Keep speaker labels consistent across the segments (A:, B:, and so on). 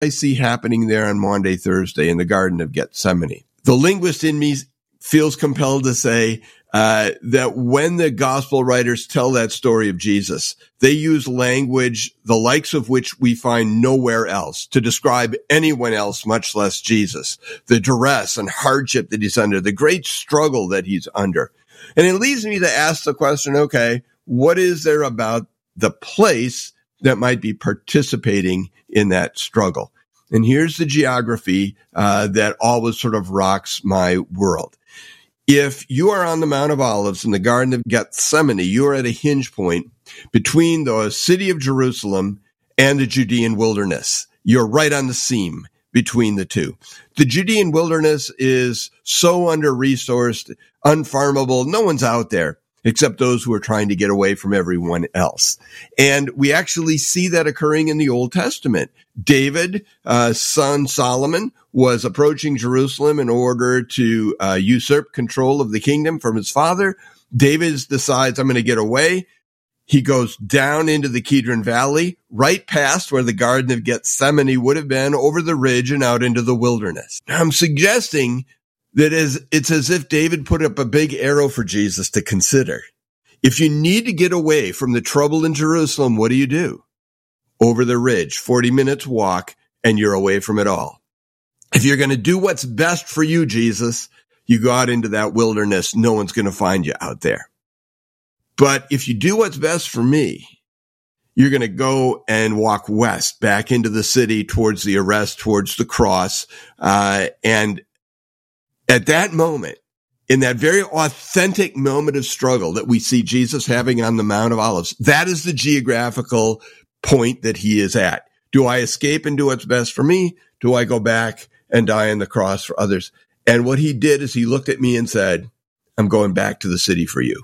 A: I see happening there on Maundy, Thursday in the Garden of Gethsemane. The linguist in me feels compelled to say that when the gospel writers tell that story of Jesus, they use language the likes of which we find nowhere else to describe anyone else, much less Jesus. The duress and hardship that he's under, the great struggle that he's under. And it leads me to ask the question, okay, what is there about the place that might be participating in that struggle? And here's the geography that always sort of rocks my world. If you are on the Mount of Olives in the Garden of Gethsemane, you are at a hinge point between the city of Jerusalem and the Judean wilderness. You're right on the seam between the two. The Judean wilderness is so under-resourced, unfarmable. No one's out there except those who are trying to get away from everyone else. And we actually see that occurring in the Old Testament. David, son Solomon, was approaching Jerusalem in order to usurp control of the kingdom from his father. David decides, I'm going to get away. He goes down into the Kidron Valley, right past where the Garden of Gethsemane would have been, over the ridge and out into the wilderness. Now, I'm suggesting that it's as if David put up a big arrow for Jesus to consider. If you need to get away from the trouble in Jerusalem, what do? Over the ridge, 40 minutes walk, and you're away from it all. If you're going to do what's best for you, Jesus, you go out into that wilderness. No one's going to find you out there. But if you do what's best for me, you're going to go and walk west, back into the city, towards the arrest, towards the cross. And at that moment, in that very authentic moment of struggle that we see Jesus having on the Mount of Olives, that is the geographical point that he is at. Do I escape and do what's best for me? Do I go back and die on the cross for others? And what he did is he looked at me and said, I'm going back to the city for you.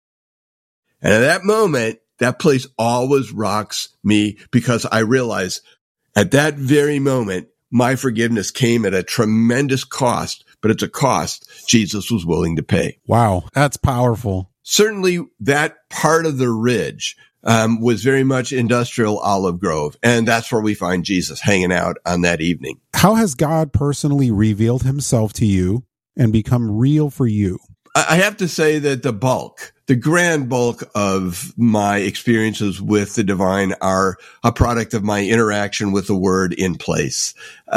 A: And at that moment, that place always rocks me, because I realize at that very moment, my forgiveness came at a tremendous cost, but it's a cost Jesus was willing to pay.
B: Wow, that's powerful.
A: Certainly that part of the ridge was very much industrial olive grove, and that's where we find Jesus hanging out on that evening.
B: How has God personally revealed himself to you and become real for you?
A: I have to say that the grand bulk of my experiences with the divine are a product of my interaction with the Word in place.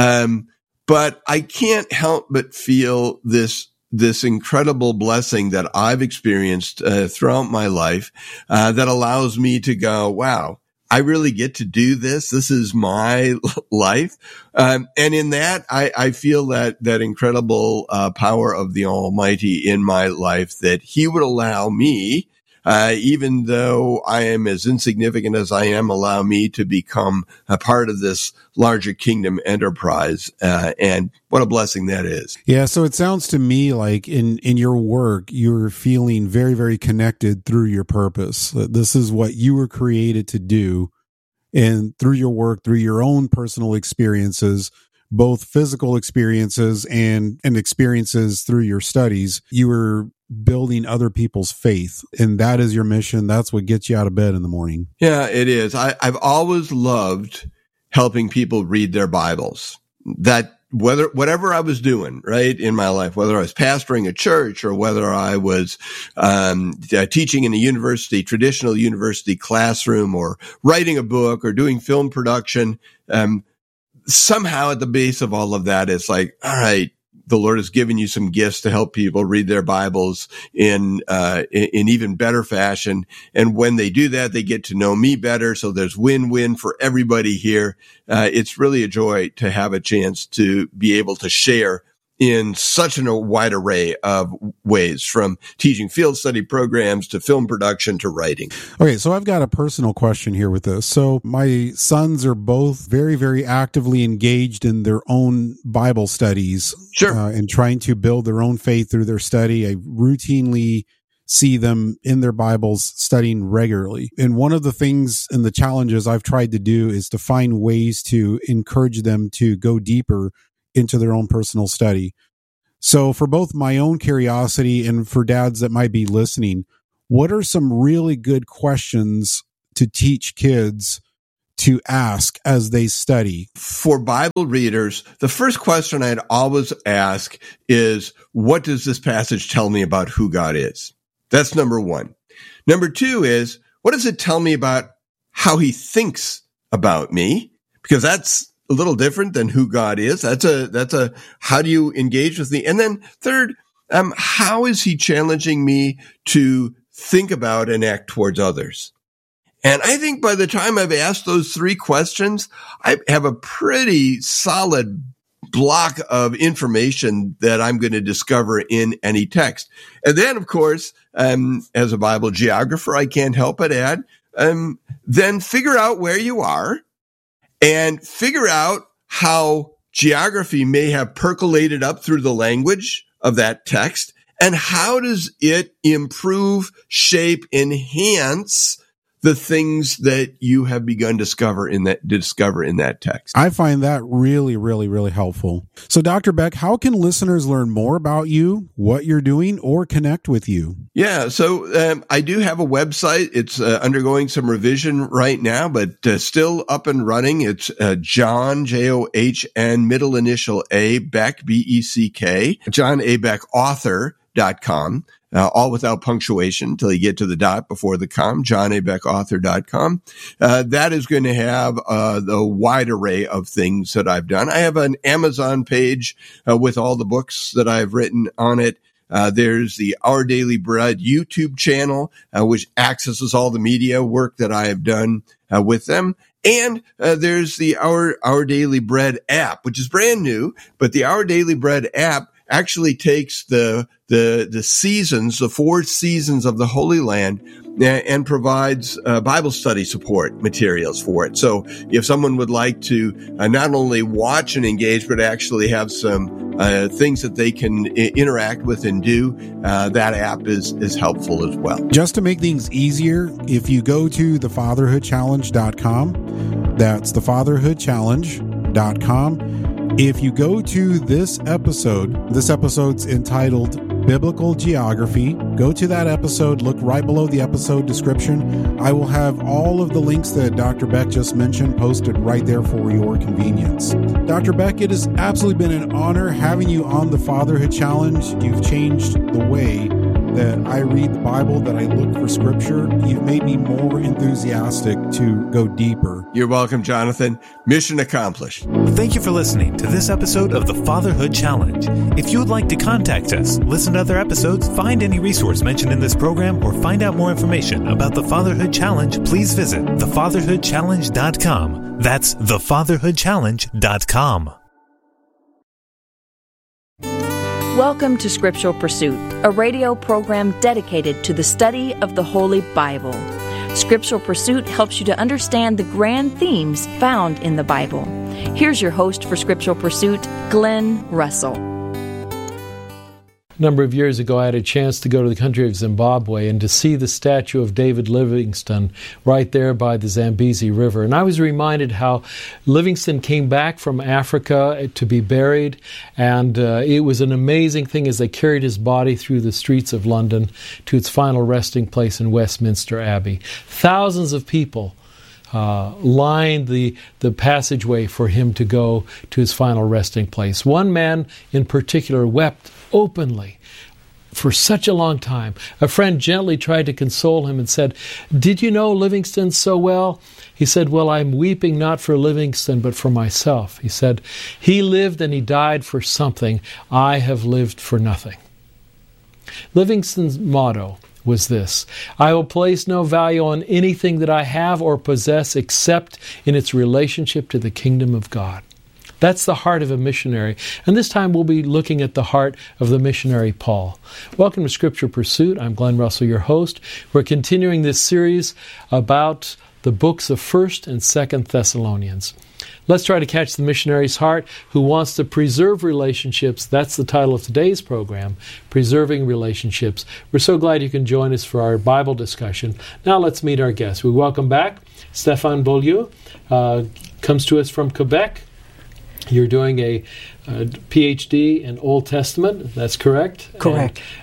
A: But I can't help but feel this incredible blessing that I've experienced throughout my life that allows me to go, wow, I really get to do this. This is my life. And in that, I feel that incredible power of the Almighty in my life, that he would allow me, even though I am as insignificant as I am, allow me to become a part of this larger kingdom enterprise. And what a blessing that is.
B: Yeah. So it sounds to me like in your work, you're feeling very, very connected through your purpose. This is what you were created to do. And through your work, through your own personal experiences, both physical experiences and experiences through your studies, you were building other people's faith. And that is your mission. That's what gets you out of bed in the morning.
A: Yeah, it is. I've always loved helping people read their Bibles. That whatever I was doing, right, in my life, whether I was pastoring a church or whether I was teaching in a university, traditional university classroom, or writing a book or doing film production, somehow at the base of all of that, it's like, all right, the Lord has given you some gifts to help people read their Bibles in even better fashion. And when they do that, they get to know me better. So there's win-win for everybody here. It's really a joy to have a chance to be able to share in such a wide array of ways, from teaching field study programs to film production to writing.
B: Okay, so I've got a personal question here with this. So my sons are both very, very actively engaged in their own Bible studies.
A: Sure.
B: And trying to build their own faith through their study. I routinely see them in their Bibles studying regularly. And one of the things and the challenges I've tried to do is to find ways to encourage them to go deeper into their own personal study. So for both my own curiosity and for dads that might be listening, what are some really good questions to teach kids to ask as they study?
A: For Bible readers, the first question I'd always ask is, what does this passage tell me about who God is? That's number one. Number two is, what does it tell me about how he thinks about me? Because that's a little different than who God is. That's a how do you engage with me? And then third, how is he challenging me to think about and act towards others? And I think by the time I've asked those three questions, I have a pretty solid block of information that I'm going to discover in any text. And then, of course, as a Bible geographer, I can't help but add, then figure out where you are and figure out how geography may have percolated up through the language of that text, and how does it improve, shape, enhance the things that you have begun to discover in that text.
B: I find that really, really, really helpful. So, Dr. Beck, how can listeners learn more about you, what you're doing, or connect with you?
A: Yeah, so I do have a website. It's undergoing some revision right now, but still up and running. It's John, John, middle initial A, Beck, B-E-C-K, John A. Beck, author.com. All without punctuation until you get to the dot before the com, johnabeckauthor.com. That is going to have the wide array of things that I've done. I have an Amazon page with all the books that I've written on it. There's the Our Daily Bread YouTube channel, which accesses all the media work that I have done with them. And there's the Our Daily Bread app, which is brand new, but the Our Daily Bread app actually takes the seasons, the 4 seasons of the Holy Land, and provides Bible study support materials for it. So if someone would like to not only watch and engage, but actually have some things that they can interact with and do, that app is helpful as well.
B: Just to make things easier, if you go to thefatherhoodchallenge.com, that's thefatherhoodchallenge.com. If you go to this episode's entitled Biblical Geography. Go to that episode, look right below the episode description. I will have all of the links that Dr. Beck just mentioned posted right there for your convenience. Dr. Beck, it has absolutely been an honor having you on the Fatherhood Challenge. You've changed the way that I read the Bible, that I look for scripture. You've made me more enthusiastic to go deeper.
A: You're welcome, Jonathan. Mission accomplished.
C: Thank you for listening to this episode of the Fatherhood Challenge. If you would like to contact us, listen to other episodes, find any resource mentioned in this program, or find out more information about the Fatherhood Challenge, please visit thefatherhoodchallenge.com. That's thefatherhoodchallenge.com.
D: Welcome to Scriptural Pursuit, a radio program dedicated to the study of the Holy Bible. Scriptural Pursuit helps you to understand the grand themes found in the Bible. Here's your host for Scriptural Pursuit, Glenn Russell.
E: A number of years ago, I had a chance to go to the country of Zimbabwe and to see the statue of David Livingstone right there by the Zambezi River. And I was reminded how Livingstone came back from Africa to be buried, and it was an amazing thing as they carried his body through the streets of London to its final resting place in Westminster Abbey. Thousands of people lined the passageway for him to go to his final resting place. One man in particular wept openly for such a long time. A friend gently tried to console him and said, "Did you know Livingstone so well?" He said, "Well, I'm weeping not for Livingstone, but for myself." He said, "He lived and he died for something. I have lived for nothing." Livingstone's motto was this: "I will place no value on anything that I have or possess except in its relationship to the kingdom of God." That's the heart of a missionary. And this time we'll be looking at the heart of the missionary Paul. Welcome to Scripture Pursuit. I'm Glenn Russell, your host. We're continuing this series about the books of 1st and 2nd Thessalonians. Let's try to catch the missionary's heart who wants to preserve relationships. That's the title of today's program, Preserving Relationships. We're so glad you can join us for our Bible discussion. Now let's meet our guests. We welcome back Stéphane Beaulieu, comes to us from Quebec. You're doing a PhD in Old Testament, that's correct?
F: Correct.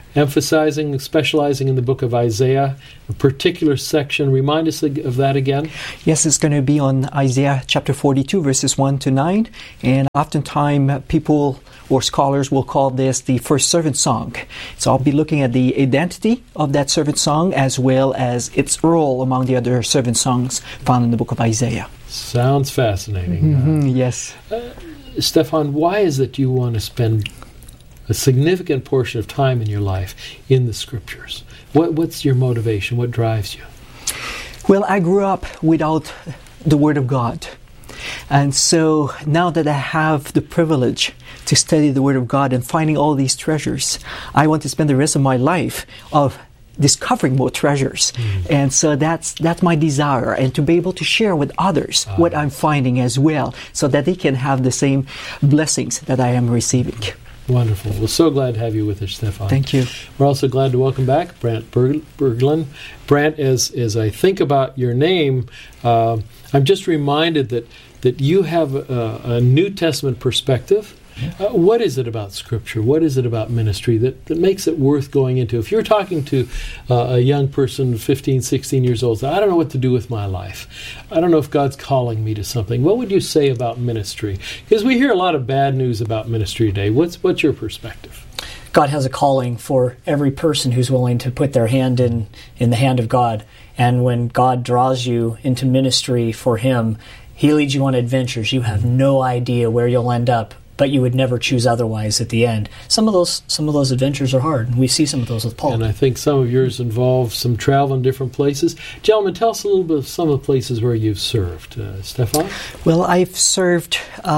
E: specializing in the book of Isaiah, a particular section. Remind us of that again.
F: Yes, it's going to be on Isaiah chapter 42, verses 1 to 9. And oftentimes people or scholars will call this the first servant song. So I'll be looking at the identity of that servant song as well as its role among the other servant songs found in the book of Isaiah.
E: Sounds fascinating.
F: Yes.
E: Stefan, why is it you want to spend a significant portion of time in your life in the Scriptures? What's your motivation? What drives you?
F: Well, I grew up without the Word of God. And so now that I have the privilege to study the Word of God and finding all these treasures, I want to spend the rest of my life of discovering more treasures. And so that's my desire, and to be able to share with others what I'm finding as well, so that they can have the same blessings that I am receiving.
E: Wonderful. We're so glad to have you with us, Stefan.
F: Thank you.
E: We're also glad to welcome back Brant Berglund. Brant, as I think about your name, I'm just reminded that you have a New Testament perspective. What is it about Scripture? What is it about ministry that makes it worth going into? If you're talking to a young person, 15, 16 years old, I don't know what to do with my life. I don't know if God's calling me to something. What would you say about ministry? Because we hear a lot of bad news about ministry today. What's your perspective?
G: God has a calling for every person who's willing to put their hand in the hand of God. And when God draws you into ministry for Him, He leads you on adventures. You have no idea where you'll end up, but you would never choose otherwise at the end. Some of those adventures are hard, and we see some of those with Paul.
E: And I think some of yours involve some travel in different places. Gentlemen, tell us a little bit of some of the places where you've served. Stefan?
F: Well, I've served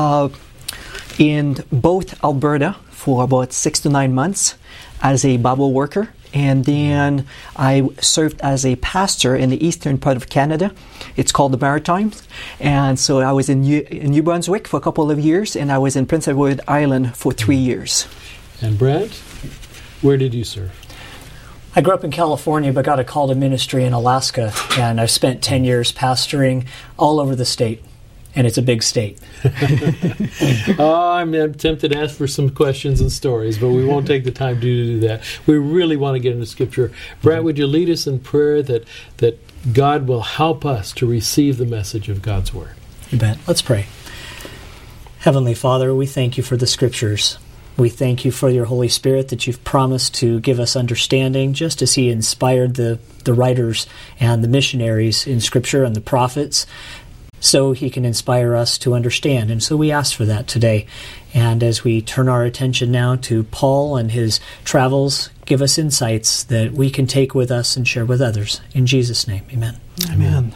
F: in both Alberta for about 6 to 9 months as a Bible worker. And then I served as a pastor in the eastern part of Canada. It's called the Maritimes. And so I was in New Brunswick for a couple of years, and I was in Prince Edward Island for 3 years.
E: And Brant, where did you serve?
G: I grew up in California, but got a call to ministry in Alaska, and I've spent 10 years pastoring all over the state. And it's a big state.
E: I'm tempted to ask for some questions and stories, but we won't take the time to do that. We really want to get into Scripture. Brant, would you lead us in prayer that God will help us to receive the message of God's Word?
G: You bet. Let's pray. Heavenly Father, we thank you for the Scriptures. We thank you for your Holy Spirit that you've promised to give us understanding, just as He inspired the writers and the missionaries in Scripture and the prophets, so He can inspire us to understand. And so we ask for that today. And as we turn our attention now to Paul and his travels, give us insights that we can take with us and share with others. In Jesus' name, amen.
F: Amen.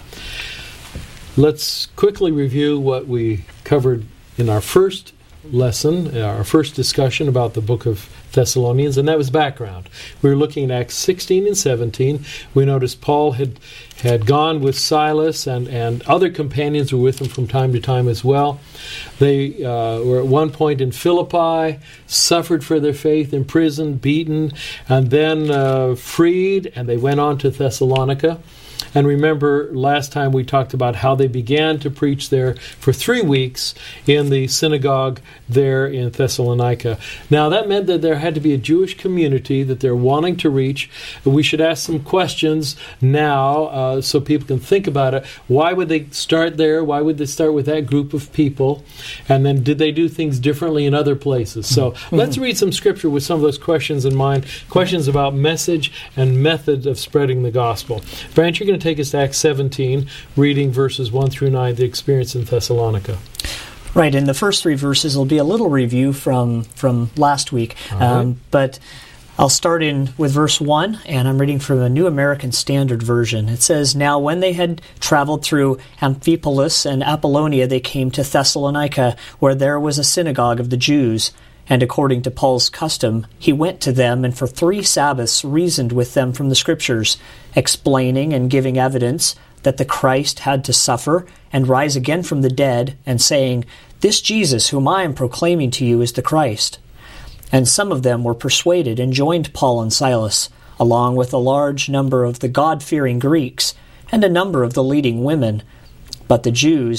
E: Let's quickly review what we covered in our first lesson, our first discussion about the book of Thessalonians, and that was background. We were looking at Acts 16 and 17. We noticed Paul had gone with Silas, and other companions were with him from time to time as well. They were at one point in Philippi, suffered for their faith, imprisoned, beaten, and then freed, and they went on to Thessalonica. And remember, last time we talked about how they began to preach there for 3 weeks in the synagogue there in Thessalonica. Now, that meant that there had to be a Jewish community that they're wanting to reach. We should ask some questions now so people can think about it. Why would they start there? Why would they start with that group of people? And then did they do things differently in other places? So let's read some Scripture with some of those questions in mind, questions about message and method of spreading the gospel. Brant, you're going to take us to Acts 17, reading verses 1 through 9, the experience in Thessalonica.
G: Right, in the first 3 verses will be a little review from last week, right. But I'll start in with verse 1, and I'm reading from the New American Standard Version. It says, "Now when they had traveled through Amphipolis and Apollonia, they came to Thessalonica, where there was a synagogue of the Jews. And according to Paul's custom, he went to them and for 3 Sabbaths reasoned with them from the Scriptures, explaining and giving evidence that the Christ had to suffer and rise again from the dead, and saying, 'This Jesus whom I am proclaiming to you is the Christ.' And some of them were persuaded and joined Paul and Silas, along with a large number of the God-fearing Greeks and a number of the leading women. But the Jews,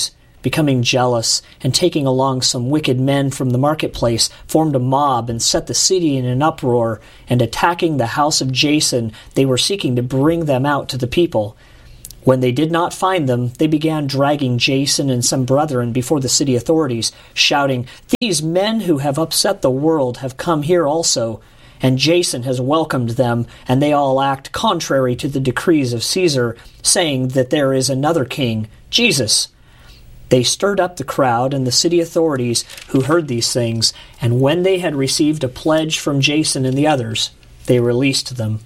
G: becoming jealous, and taking along some wicked men from the marketplace, formed a mob and set the city in an uproar, and attacking the house of Jason, they were seeking to bring them out to the people. When they did not find them, they began dragging Jason and some brethren before the city authorities, shouting, "These men who have upset the world have come here also." And Jason has welcomed them, and they all act contrary to the decrees of Caesar, saying that there is another king, Jesus. They stirred up the crowd and the city authorities who heard these things, and when they had received a pledge from Jason and the others, they released them.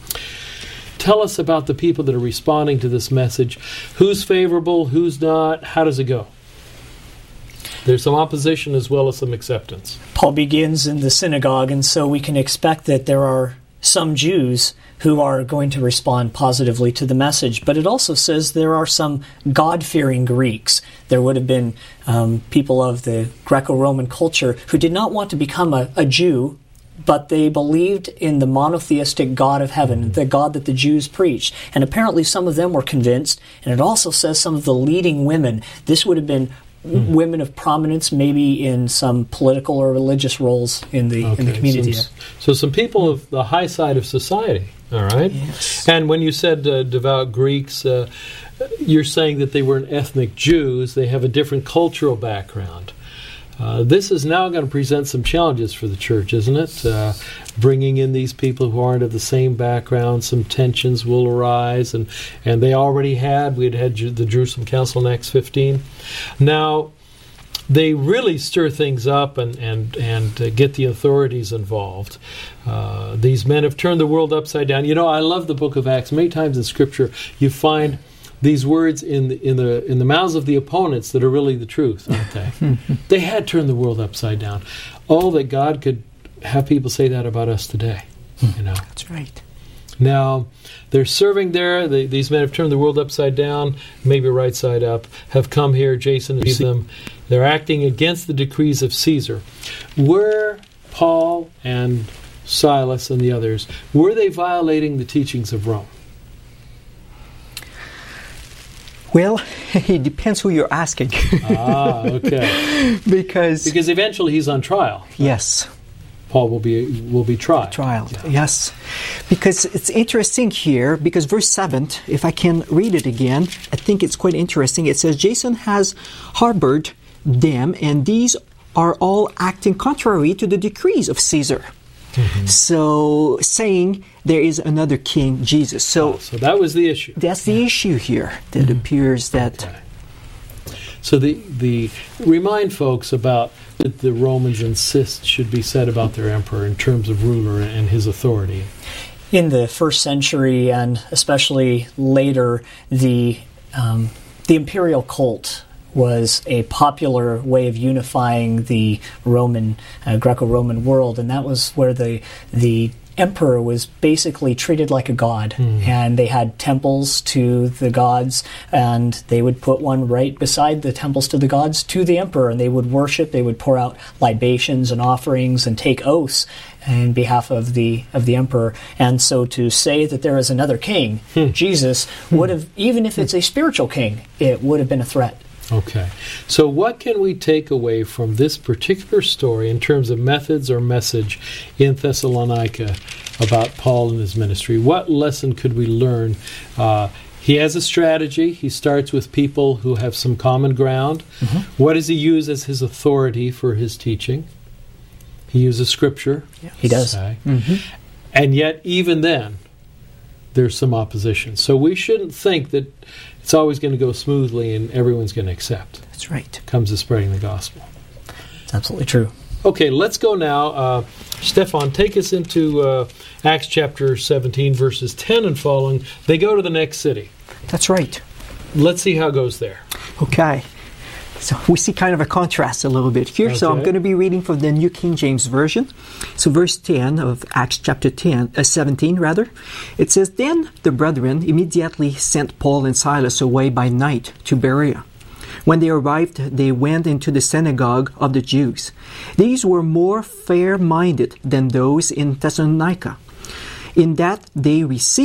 E: Tell us about the people that are responding to this message. Who's favorable, who's not? How does it go? There's some opposition as well as some acceptance.
G: Paul begins in the synagogue, and so we can expect that there are some Jews who are going to respond positively to the message. But it also says there are some God-fearing Greeks. There would have been people of the Greco-Roman culture who did not want to become a Jew, but they believed in the monotheistic God of heaven, the God that the Jews preached. And apparently some of them were convinced. And it also says some of the leading women. This would have been women of prominence, maybe in some political or religious roles in the community.
E: So some people of the high side of society, all right?
G: Yes.
E: And when you said devout Greeks, you're saying that they weren't ethnic Jews. They have a different cultural background. This is now going to present some challenges for the church, isn't it? Bringing in these people who aren't of the same background, some tensions will arise, and they already had. We had the Jerusalem Council in Acts 15. Now, they really stir things up and get the authorities involved. These men have turned the world upside down. You know, I love the book of Acts. Many times in Scripture, you find these words in the mouths of the opponents that are really the truth, aren't they? They had turned the world upside down. Oh, that God could have people say that about us today. You know,
F: That's right.
E: Now, they're serving there. These men have turned the world upside down, maybe right side up, have come here. Jason sees them. They're acting against the decrees of Caesar. Were Paul and Silas and the others, were they violating the teachings of Rome?
F: Well, it depends who you're asking.
E: Okay.
F: Because
E: eventually he's on trial.
F: Yes.
E: Paul will be tried.
F: Yes. Because it's interesting here, because verse 7, if I can read it again, I think it's quite interesting. It says, Jason has harbored them, and these are all acting contrary to the decrees of Caesar. Mm-hmm. So, saying there is another king, Jesus. So
E: that was the issue.
F: That's the issue here. That appears that...
E: Okay. So the remind folks about what the Romans insist should be said about their emperor in terms of ruler and his authority.
G: In the first century, and especially later, the imperial cult was a popular way of unifying the Roman, Greco-Roman world, and that was where the emperor was basically treated like a god, and they had temples to the gods, and they would put one right beside the temples to the gods to the emperor, and they would worship, they would pour out libations and offerings and take oaths in behalf of the emperor. And so to say that there is another king, Jesus, would have, even if it's a spiritual king, it would have been a threat.
E: Okay. So what can we take away from this particular story in terms of methods or message in Thessalonica about Paul and his ministry? What lesson could we learn? He has a strategy. He starts with people who have some common ground. Mm-hmm. What does he use as his authority for his teaching? He uses Scripture.
G: Yes. He does.
E: Mm-hmm. And yet, even then, there's some opposition. So we shouldn't think that it's always going to go smoothly and everyone's going to accept.
F: That's right.
E: Comes to spreading the gospel.
G: It's absolutely true.
E: Okay, let's go now. Stefan, take us into Acts chapter 17, verses 10 and following. They go to the next city.
F: That's right.
E: Let's see how it goes there.
F: Okay. So we see kind of a contrast a little bit here. Okay. So I'm going to be reading from the New King James Version. So verse 10 of Acts chapter 17, it says, Then the brethren immediately sent Paul and Silas away by night to Berea. When they arrived, they went into the synagogue of the Jews. These were more fair-minded than those in Thessalonica, in that they receive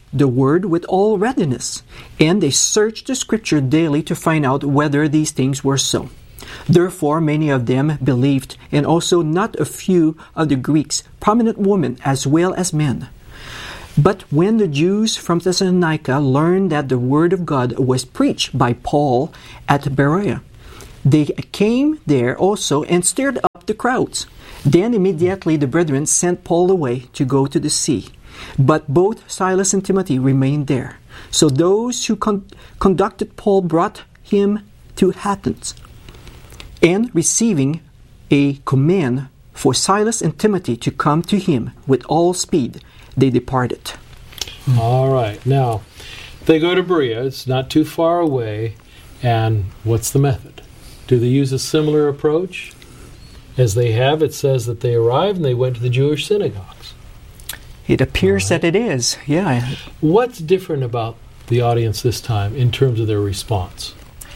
F: the word with all readiness, and they searched the Scripture daily to find out whether these things were so. Therefore many of them believed, and also not a few of the Greeks, prominent women as well as men. But when the Jews from Thessalonica learned that the word of God was preached by Paul at Berea, they came there also and stirred up the crowds. Then immediately the brethren sent Paul away to go to the sea. But both Silas and Timothy remained there. So those who conducted Paul brought him to Athens. And receiving a command for Silas and Timothy to come to him with all speed, they departed.
E: All right. Now, they go to Berea. It's not too far away. And what's the method? Do they use a similar approach? As they have, it says that they arrived and they went to the Jewish synagogues.
F: It appears that it is, yeah.
E: What's different about the audience this time in terms of their response?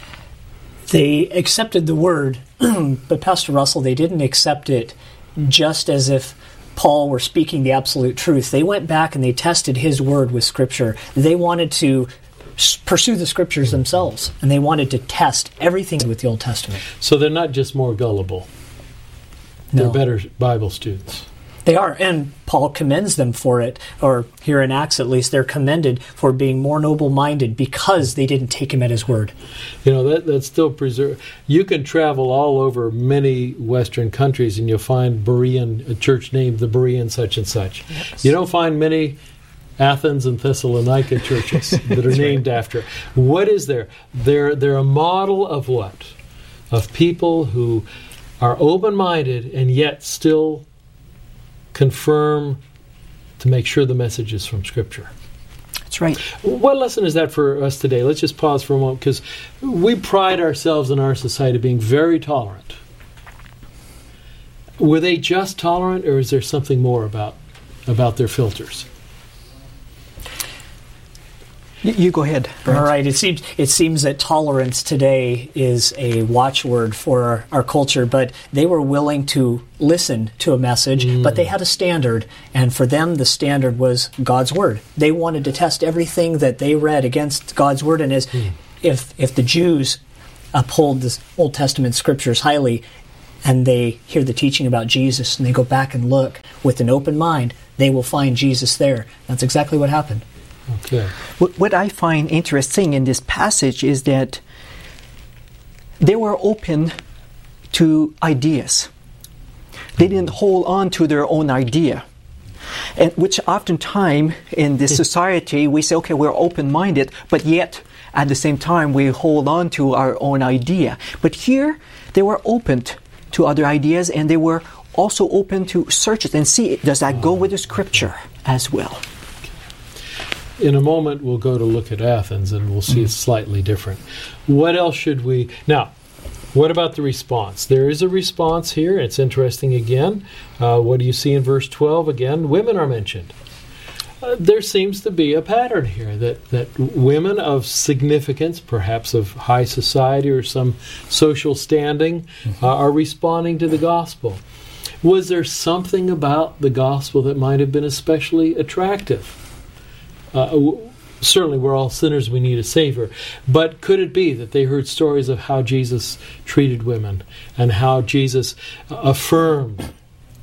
G: They accepted the word, but Pastor Russell, they didn't accept it just as if Paul were speaking the absolute truth. They went back and they tested his word with Scripture. They wanted to pursue the Scriptures themselves, and they wanted to test everything with the Old Testament.
E: So they're not just more gullible. They're better Bible students.
G: They are, and Paul commends them for it, or here in Acts at least, they're commended for being more noble-minded because they didn't take him at his word.
E: You know, that's still preserved. You can travel all over many Western countries and you'll find a church named the Berean such and such. Yes. You don't find many Athens and Thessalonica churches that are named after it. What is there? They're a model of what? Of people who are open-minded and yet still confirm to make sure the message is from Scripture.
F: That's right.
E: What lesson is that for us today? Let's just pause for a moment, because we pride ourselves in our society being very tolerant. Were they just tolerant, or is there something more about their filters?
F: You go ahead, Brent.
G: All right. It seems that tolerance today is a watchword for our culture, but they were willing to listen to a message, but they had a standard, and for them the standard was God's Word. They wanted to test everything that they read against God's Word, and if the Jews uphold the Old Testament Scriptures highly, and they hear the teaching about Jesus, and they go back and look with an open mind, they will find Jesus there. That's exactly what happened.
E: Okay.
F: What I find interesting in this passage is that they were open to ideas. They didn't hold on to their own idea. And which oftentimes in this society we say, okay, we're open-minded, but yet at the same time we hold on to our own idea. But here they were open to other ideas, and they were also open to search it and see, does that go with the Scripture as well?
E: In a moment, we'll go to look at Athens, and we'll see it's slightly different. What else should we... Now, what about the response? There is a response here. It's interesting again. What do you see in verse 12? Again, women are mentioned. There seems to be a pattern here that women of significance, perhaps of high society or some social standing, are responding to the gospel. Was there something about the gospel that might have been especially attractive? Certainly we're all sinners, we need a Savior. But could it be that they heard stories of how Jesus treated women and how Jesus affirmed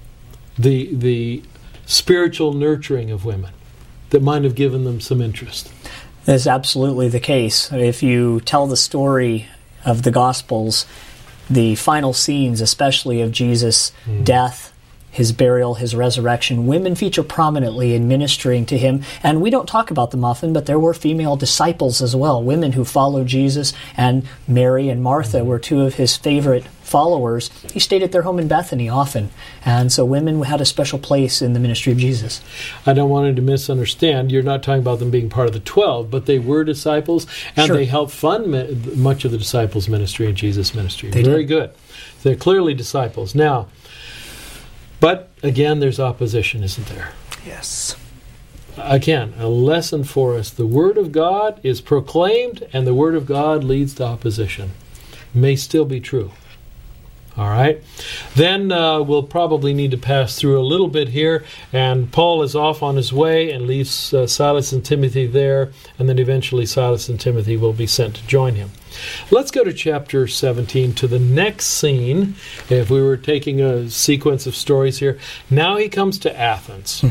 E: the spiritual nurturing of women that might have given them some interest?
G: That's absolutely the case. If you tell the story of the Gospels, the final scenes, especially of Jesus' death, his burial, his resurrection, women feature prominently in ministering to him. And we don't talk about them often, but there were female disciples as well, women who followed Jesus, and Mary and Martha were two of his favorite followers. He stayed at their home in Bethany often. And so women had a special place in the ministry of Jesus.
E: I don't want to misunderstand. You're not talking about them being part of the 12, but they were disciples, and they helped fund much of the disciples' ministry and Jesus' ministry. Very good. They're clearly disciples. Now, but again, there's opposition, isn't there?
F: Yes.
E: Again, a lesson for us. The Word of God is proclaimed, and the Word of God leads to opposition. May still be true. All right. Then we'll probably need to pass through a little bit here, and Paul is off on his way and leaves Silas and Timothy there, and then eventually Silas and Timothy will be sent to join him. Let's go to chapter 17, to the next scene. If we were taking a sequence of stories here, now he comes to Athens.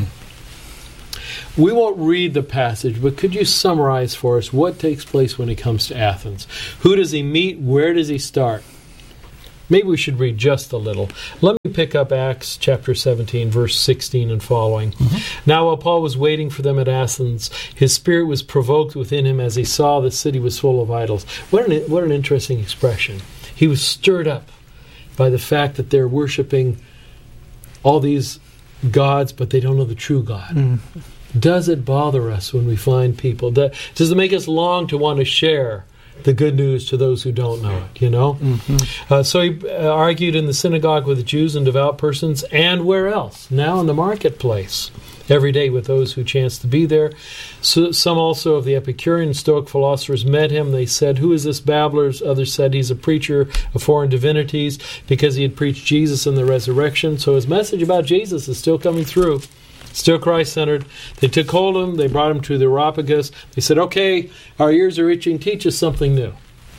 E: We won't read the passage, but could you summarize for us what takes place when he comes to Athens? Who does he meet? Where does he start? Maybe we should read just a little. Let me pick up Acts chapter 17, verse 16 and following. Now while Paul was waiting for them at Athens, his spirit was provoked within him as he saw the city was full of idols. What an interesting expression. He was stirred up by the fact that they're worshiping all these gods, but they don't know the true God. Does it bother us when we find people? Does it make us long to want to share the good news to those who don't know it, you know? So he argued in the synagogue with the Jews and devout persons, and where else? Now in the marketplace, every day with those who chanced to be there. So some also of the Epicurean and Stoic philosophers met him. They said, "Who is this babbler?" Others said, "He's a preacher of foreign divinities," because he had preached Jesus and the resurrection. So his message about Jesus is still coming through. Still Christ-centered. They took hold of him. They brought him to the Areopagus. They said, "Okay, our ears are itching. Teach us something new."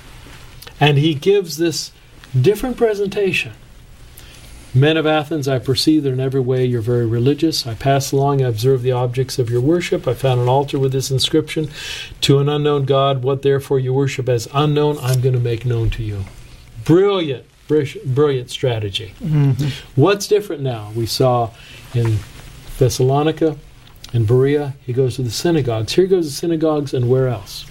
E: And he gives this different presentation. "Men of Athens, I perceive that in every way you're very religious. I passed along, I observed the objects of your worship. I found an altar with this inscription, 'To an unknown God, what therefore you worship as unknown, I'm going to make known to you.'" Brilliant strategy. What's different now? We saw in Thessalonica and Berea, he goes to the synagogues. Here goes the synagogues, and where else?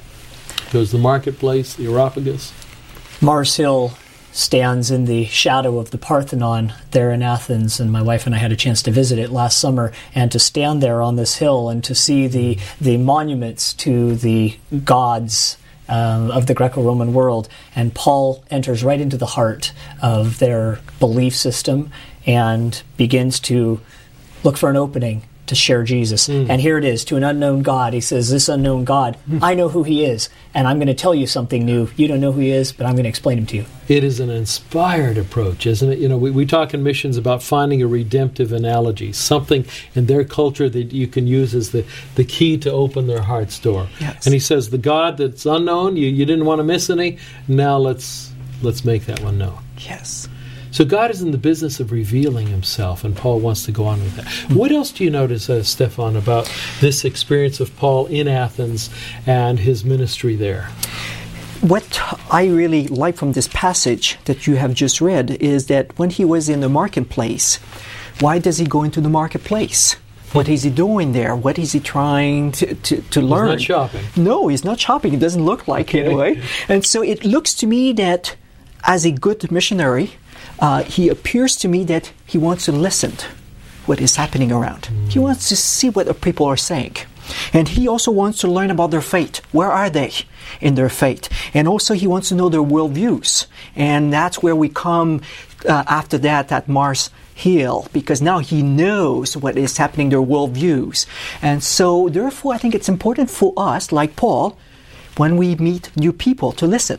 E: He goes to the marketplace, the Areopagus.
G: Mars Hill stands in the shadow of the Parthenon there in Athens, and my wife and I had a chance to visit it last summer, and to stand there on this hill and to see the monuments to the gods of the Greco-Roman world. And Paul enters right into the heart of their belief system and begins to look for an opening to share Jesus. And here it is, to an unknown God. He says, "This unknown God, I know who he is, and I'm going to tell you something new. You don't know who he is, but I'm going to explain him to you."
E: It is an inspired approach, isn't it? You know, we talk in missions about finding a redemptive analogy, something in their culture that you can use as the key to open their heart's door.
F: Yes.
E: And he says, the God that's unknown, you didn't want to miss any, now let's make that one known.
F: Yes.
E: So God is in the business of revealing himself, and Paul wants to go on with that. What else do you notice, Stefan, about this experience of Paul in Athens and his ministry there?
F: What I really like from this passage that you have just read is that when he was in the marketplace, why does he go into the marketplace? What is he doing there? What is he trying to learn?
E: He's not shopping.
F: No, he's not shopping. It doesn't look like it anyway. And so it looks to me that as a good missionary, he appears to me that he wants to listen to what is happening around. He wants to see what the people are saying. And he also wants to learn about their faith. Where are they in their faith? And also he wants to know their worldviews. And that's where we come after that at Mars Hill, because now he knows what is happening, their worldviews. And so therefore I think it's important for us, like Paul, when we meet new people, to listen.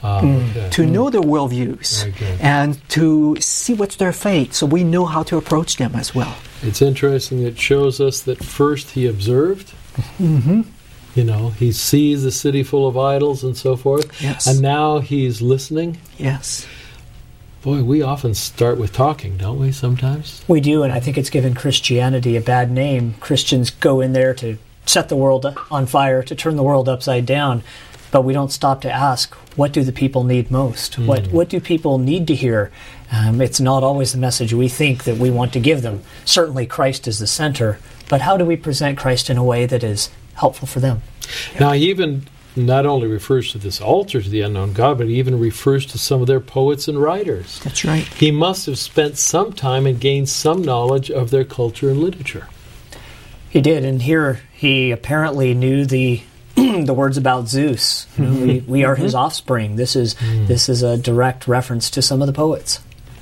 F: To know their worldviews and to see what's their faith, so we know how to approach them as well.
E: It's interesting. It shows us that first he observed. You know, he sees the city full of idols and so forth.
F: Yes.
E: And now he's listening.
F: Yes.
E: Boy, we often start with talking, don't we, sometimes?
G: We do, and I think it's given Christianity a bad name. Christians go in there to set the world on fire, to turn the world upside down. But we don't stop to ask, what do the people need most? What do people need to hear? It's not always the message we think that we want to give them. Certainly Christ is the center, but how do we present Christ in a way that is helpful for them?
E: Now, he even not only refers to this altar to the unknown God, but he even refers to some of their poets and writers.
F: That's right.
E: He must have spent some time and gained some knowledge of their culture and literature.
G: He did, and here he apparently knew the words about Zeus. You know, we are his offspring. This is a direct reference to some of the poets.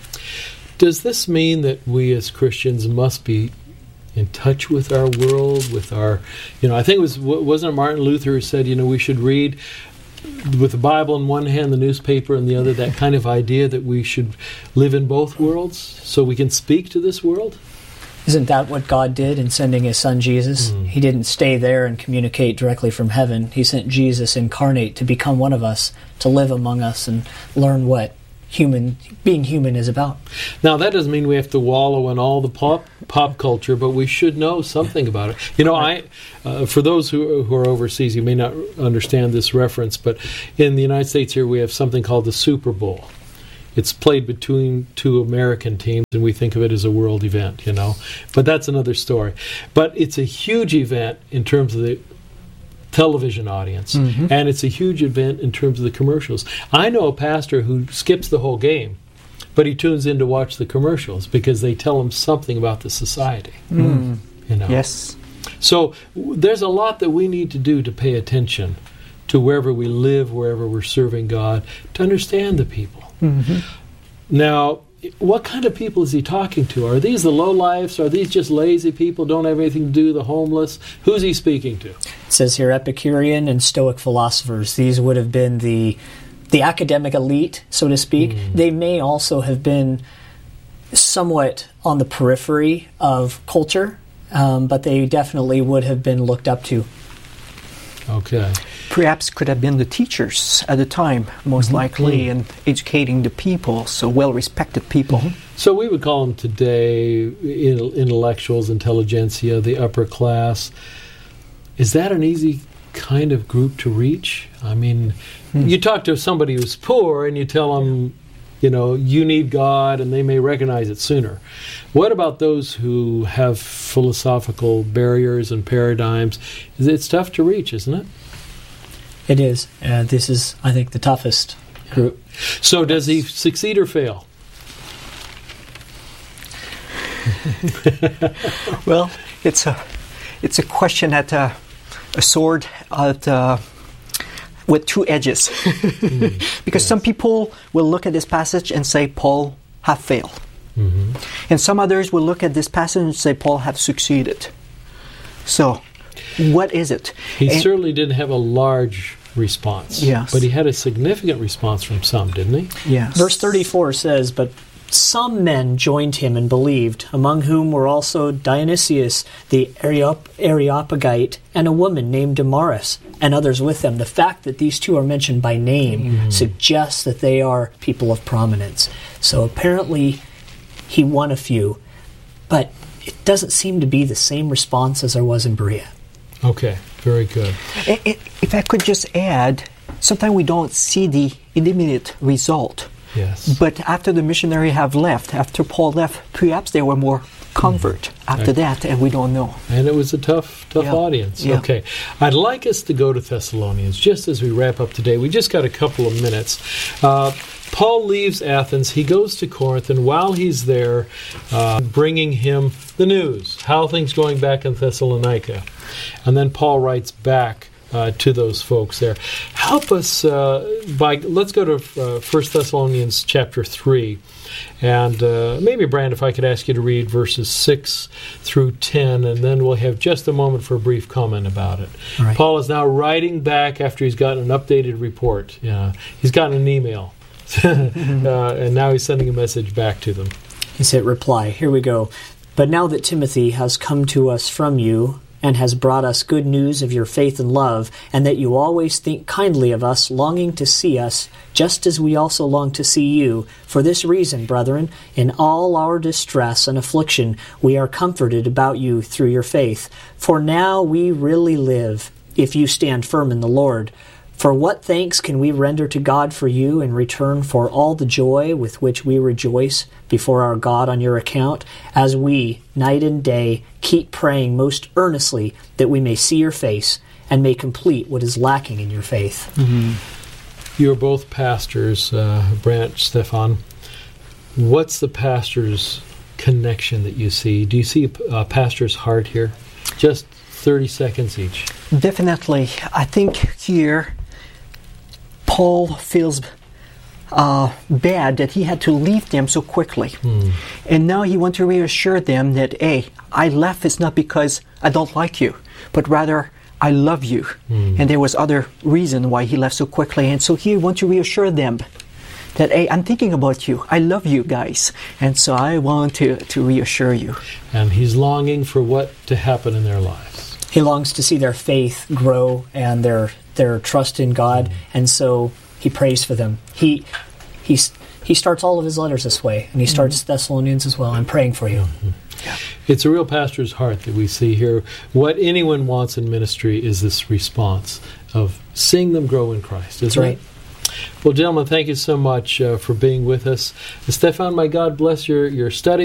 E: Does this mean that we as Christians must be in touch with our world, with our, I think wasn't it Martin Luther who said, we should read with the Bible in one hand, the newspaper in the other, that kind of idea that we should live in both worlds so we can speak to this world?
G: Isn't that what God did in sending His Son Jesus? He didn't stay there and communicate directly from heaven. He sent Jesus incarnate to become one of us, to live among us and learn what being human is about.
E: Now, that doesn't mean we have to wallow in all the pop culture, but we should know something about it. You know, for those who are overseas, you may not understand this reference, but in the United States here, we have something called the Super Bowl. It's played between two American teams, and we think of it as a world event, you know. But that's another story. But it's a huge event in terms of the television audience, and it's a huge event in terms of the commercials. I know a pastor who skips the whole game, but he tunes in to watch the commercials because they tell him something about the society. You know?
F: Yes.
E: So there's a lot that we need to do to pay attention to wherever we live, wherever we're serving God, to understand the people. Now, what kind of people is he talking to? Are these the lowlifes? Are these just lazy people, don't have anything to do, the homeless? Who's he speaking to?
G: It says here Epicurean and Stoic philosophers. These would have been the academic elite, so to speak. They may also have been somewhat on the periphery of culture, but they definitely would have been looked up to.
E: Okay.
F: Perhaps could have been the teachers at the time, most likely, and educating the people, so well-respected people.
E: So we would call them today intellectuals, intelligentsia, the upper class. Is that an easy kind of group to reach? I mean, you talk to somebody who's poor and you tell them, you know, you need God, and they may recognize it sooner. What about those who have philosophical barriers and paradigms? It's tough to reach, isn't it?
G: It is. This is, I think, the toughest group.
E: So does he succeed or fail?
F: Well, it's a question at a sword with two edges. Because some people will look at this passage and say Paul have failed. And some others will look at this passage and say Paul have succeeded. So, what is it?
E: He certainly didn't have a large response.
F: Yes.
E: But he had a significant response from some, didn't he?
F: Yes.
G: Verse 34 says, "But some men joined him and believed, among whom were also Dionysius the Areopagite and a woman named Damaris, and others with them." The fact that these two are mentioned by name suggests that they are people of prominence. So apparently he won a few, but it doesn't seem to be the same response as there was in Berea.
E: Okay, very good.
F: If I could just add, sometimes we don't see the immediate result.
E: Yes.
F: But after the missionary have left, after Paul left, perhaps there were more convert after that, and we don't know.
E: And it was a tough audience.
F: Yeah.
E: Okay. I'd like us to go to Thessalonians just as we wrap up today. We just got a couple of minutes. Paul leaves Athens. He goes to Corinth, and while he's there, bringing him the news, how things going back in Thessalonica. And then Paul writes back to those folks there. Help us let's go to 1 Thessalonians chapter 3. And maybe, Brand, if I could ask you to read verses 6 through 10, and then we'll have just a moment for a brief comment about it.
G: Right.
E: Paul is now writing back after he's gotten an updated report. He's gotten an email. And now he's sending a message back to them.
G: He's hit reply. Here we go. "But now that Timothy has come to us from you, and has brought us good news of your faith and love, and that you always think kindly of us, longing to see us, just as we also long to see you. For this reason, brethren, in all our distress and affliction, we are comforted about you through your faith. For now we really live, if you stand firm in the Lord. For what thanks can we render to God for you in return for all the joy with which we rejoice before our God on your account, as we, night and day, keep praying most earnestly that we may see your face and may complete what is lacking in your faith."
E: You're both pastors, Brant, Stefan. What's the pastor's connection that you see? Do you see a pastor's heart here? Just 30 seconds each.
F: Definitely. I think here Paul feels bad that he had to leave them so quickly. And now he wants to reassure them that, hey, I left is not because I don't like you, but rather I love you. And there was other reason why he left so quickly. And so he wants to reassure them that, hey, I'm thinking about you. I love you guys. And so I want to reassure you.
E: And he's longing for what to happen in their lives.
G: He longs to see their faith grow and their trust in God. And so he prays for them. He starts all of his letters this way. And he starts Thessalonians as well. I'm praying for you.
E: Yeah. It's a real pastor's heart that we see here. What anyone wants in ministry is this response of seeing them grow in Christ. Isn't
G: right.
E: it? Well, gentlemen, thank you so much for being with us. Stefan, may God bless your study.